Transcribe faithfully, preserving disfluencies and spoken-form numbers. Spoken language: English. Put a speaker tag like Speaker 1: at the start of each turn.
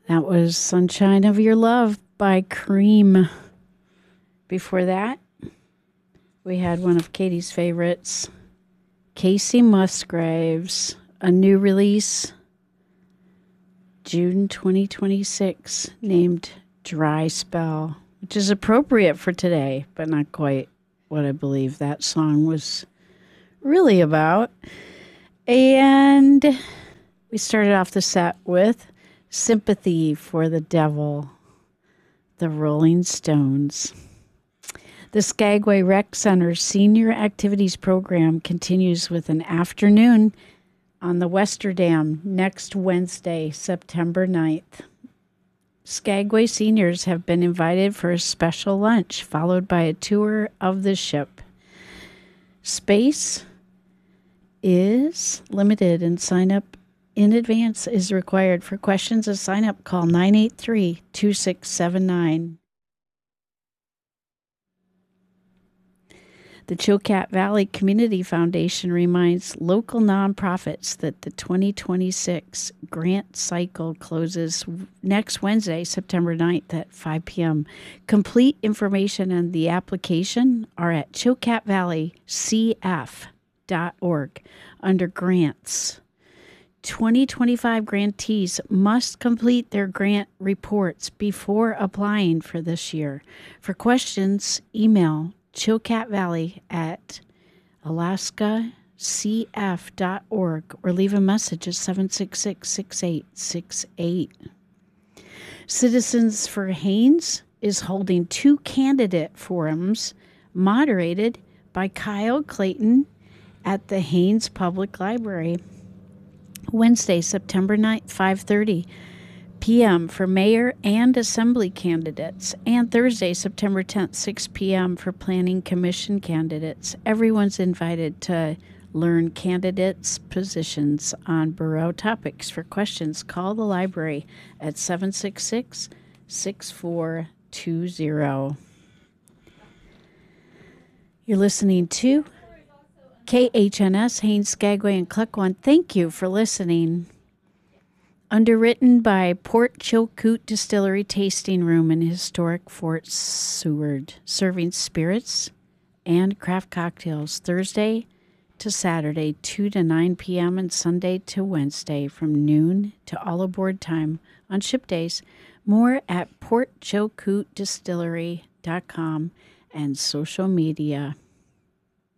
Speaker 1: That was Sunshine of Your Love by Cream. Before that, we had one of Katie's favorites, Casey Musgraves, a new release, June twenty twenty-six, named Dry Spell, which is appropriate for today, but not quite what I believe that song was really about. And we started off the set with Sympathy for the Devil, the Rolling Stones. The Skagway Rec Center's Senior Activities Program continues with an afternoon on the Wester Dam next Wednesday, September ninth. Skagway seniors have been invited for a special lunch, followed by a tour of the ship. Space is limited and sign up in advance is required. For questions and sign up, call nine eight three, two six seven nine. The Chilkat Valley Community Foundation reminds local nonprofits that the twenty twenty-six grant cycle closes next Wednesday, September ninth at five p.m. Complete information on the application are at chilkat valley c f dot org under grants. twenty twenty-five grantees must complete their grant reports before applying for this year. For questions, email Chilkat Valley at alaska c f dot org or leave a message at seven six six, six eight six eight. Citizens for Haines is holding two candidate forums moderated by Kyle Clayton at the Haines Public Library. Wednesday, September ninth, five thirty p.m. for mayor and assembly candidates, and Thursday, September tenth, six p.m. for planning commission candidates. Everyone's invited to learn candidates' positions on borough topics. For questions, call the library at seven six six, six four two zero. You're listening to K H N S, Haines, Skagway, and Cluckwan. Thank you for listening. Underwritten by Port Chilkoot Distillery Tasting Room in historic Fort Seward, serving spirits and craft cocktails Thursday to Saturday, two to nine p.m., and Sunday to Wednesday from noon to all aboard time on ship days. More at port chilkoot distillery dot com and social media.